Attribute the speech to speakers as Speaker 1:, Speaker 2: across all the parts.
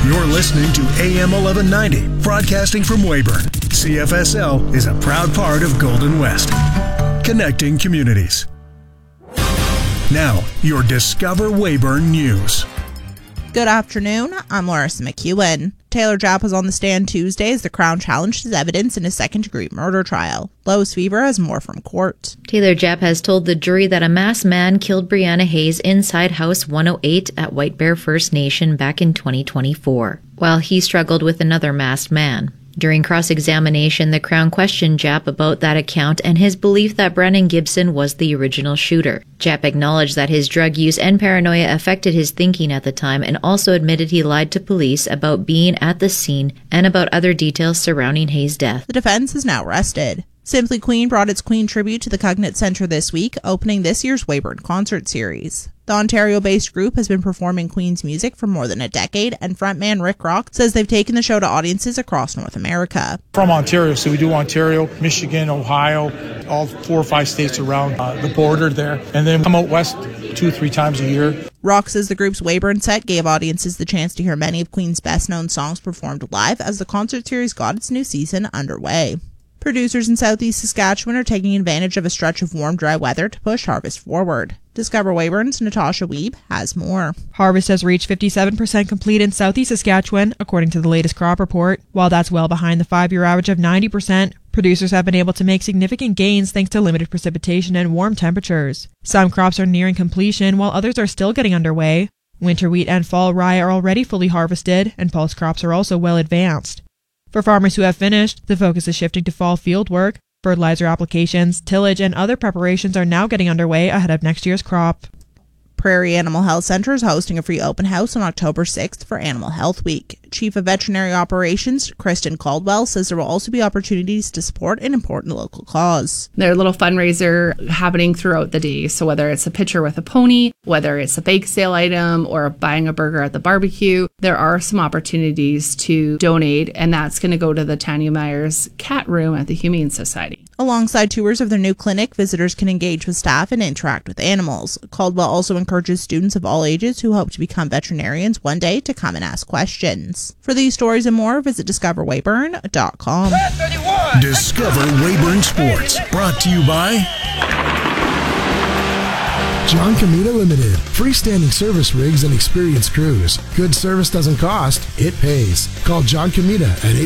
Speaker 1: You're listening to AM 1190, broadcasting from Weyburn. CFSL is a proud part of Golden West, connecting communities. Now, your Discover Weyburn News.
Speaker 2: Good afternoon, I'm Larissa McEwen. Taylor Japp was on the stand Tuesday as the Crown challenged his evidence in a second-degree murder trial. Lois Fever has more from court.
Speaker 3: Taylor Japp has told the jury that a masked man killed Brianna Hayes inside House 108 at White Bear First Nation back in 2024, while he struggled with another masked man. During cross-examination, the Crown questioned Japp about that account and his belief that Brennan Gibson was the original shooter. Japp acknowledged that his drug use and paranoia affected his thinking at the time and also admitted he lied to police about being at the scene and about other details surrounding Hayes' death.
Speaker 2: The defense is now rested. Simply Queen brought its Queen tribute to the Cognate Centre this week, opening this year's Weyburn concert series. The Ontario-based group has been performing Queen's music for more than a decade, and frontman Rick Rock says they've taken the show to audiences across North America.
Speaker 4: From Ontario, so we do Ontario, Michigan, Ohio, all 4 or 5 states around the border there, and then come out west 2 or 3 times a year.
Speaker 2: Rock says the group's Weyburn set gave audiences the chance to hear many of Queen's best-known songs performed live as the concert series got its new season underway. Producers in southeast Saskatchewan are taking advantage of a stretch of warm, dry weather to push harvest forward. Discover Weyburn's Natasha Wiebe has more.
Speaker 5: Harvest has reached 57% complete in southeast Saskatchewan, according to the latest crop report. While that's well behind the 5-year average of 90%, producers have been able to make significant gains thanks to limited precipitation and warm temperatures. Some crops are nearing completion, while others are still getting underway. Winter wheat and fall rye are already fully harvested, and pulse crops are also well advanced. For farmers who have finished, the focus is shifting to fall field work. Fertilizer applications, tillage, and other preparations are now getting underway ahead of next year's crop.
Speaker 2: Prairie Animal Health Centre is hosting a free open house on October 6th for Animal Health Week. Chief of Veterinary Operations, Kristen Caldwell, says there will also be opportunities to support an important local cause.
Speaker 6: There's a little fundraiser happening throughout the day. So whether it's a picture with a pony, whether it's a bake sale item, or buying a burger at the barbecue, there are some opportunities to donate, and that's going to go to the Tanya Myers Cat Room at the Humane Society.
Speaker 2: Alongside tours of their new clinic, visitors can engage with staff and interact with animals. Caldwell also encourages students of all ages who hope to become veterinarians one day to come and ask questions. For these stories and more, visit discoverweyburn.com.
Speaker 1: Discover Weyburn Sports, brought to you by
Speaker 7: John Comita Limited. Freestanding service rigs and experienced crews. Good service doesn't cost, it pays. Call John Comita at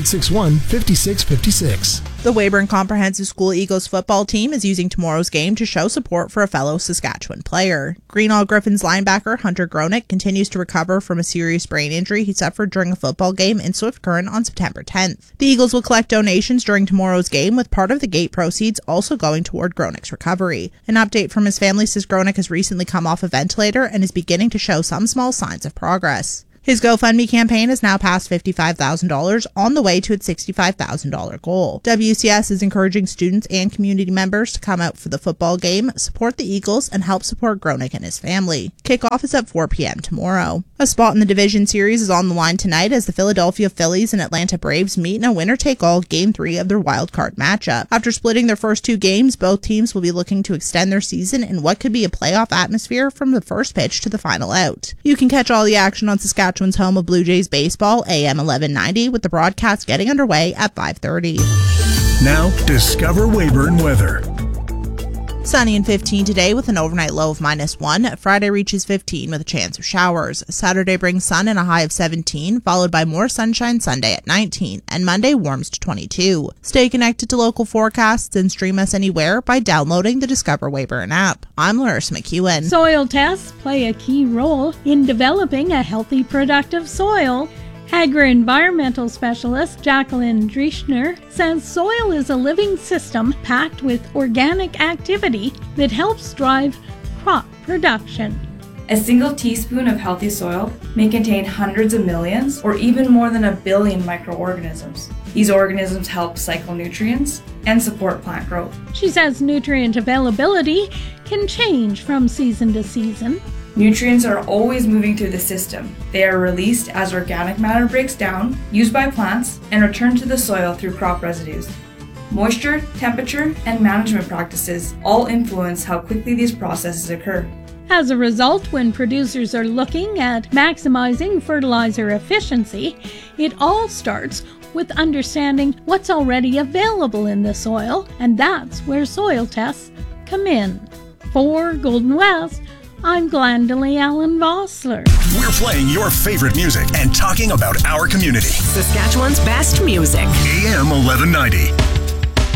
Speaker 7: 861-5656.
Speaker 2: The Weyburn Comprehensive School Eagles football team is using tomorrow's game to show support for a fellow Saskatchewan player. Greenall Griffins linebacker Hunter Gronick continues to recover from a serious brain injury he suffered during a football game in Swift Current on September 10th. The Eagles will collect donations during tomorrow's game, with part of the gate proceeds also going toward Gronick's recovery. An update from his family says Gronick has recently come off a ventilator and is beginning to show some small signs of progress. His GoFundMe campaign has now passed $55,000, on the way to its $65,000 goal. WCS is encouraging students and community members to come out for the football game, support the Eagles, and help support Gronick and his family. Kickoff is at 4 p.m. tomorrow. A spot in the Division Series is on the line tonight as the Philadelphia Phillies and Atlanta Braves meet in a winner-take-all Game 3 of their wild card matchup. After splitting their first 2 games, both teams will be looking to extend their season in what could be a playoff atmosphere from the first pitch to the final out. You can catch all the action on Saskatchewan's home of Blue Jays baseball, AM 1190, with the broadcast getting underway at 5:30.
Speaker 1: Now, Discover Weyburn weather.
Speaker 2: Sunny and 15 today with an overnight low of -1. Friday reaches 15 with a chance of showers. Saturday brings sun and a high of 17, followed by more sunshine Sunday at 19, and Monday warms to 22. Stay connected to local forecasts and stream us anywhere by downloading the Discover Weyburn app. I'm Larissa McEwen.
Speaker 8: Soil tests play a key role in developing a healthy, productive soil. Agri-environmental specialist Jacqueline Dreschner says soil is a living system packed with organic activity that helps drive crop production.
Speaker 9: A single teaspoon of healthy soil may contain hundreds of millions or even more than 1 billion microorganisms. These organisms help cycle nutrients and support plant growth.
Speaker 8: She says nutrient availability can change from season to season.
Speaker 9: Nutrients are always moving through the system. They are released as organic matter breaks down, used by plants, and returned to the soil through crop residues. Moisture, temperature, and management practices all influence how quickly these processes occur.
Speaker 8: As a result, when producers are looking at maximizing fertilizer efficiency, it all starts with understanding what's already available in the soil, and that's where soil tests come in. For Golden West, I'm Glendalee Allen Vossler.
Speaker 1: We're playing your favorite music and talking about our community.
Speaker 10: Saskatchewan's best music.
Speaker 1: AM 1190.